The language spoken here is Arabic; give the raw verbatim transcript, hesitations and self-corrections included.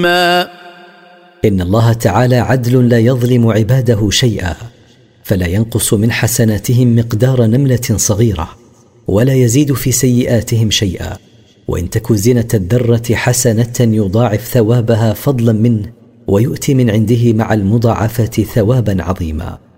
إن الله تعالى عدل لا يظلم عباده شيئا، فلا ينقص من حسناتهم مقدار نملة صغيرة، ولا يزيد في سيئاتهم شيئا، وإن تك زنة الذرة حسنة يضاعف ثوابها فضلا منه، ويؤتي من عنده مع المضاعفة ثوابا عظيما.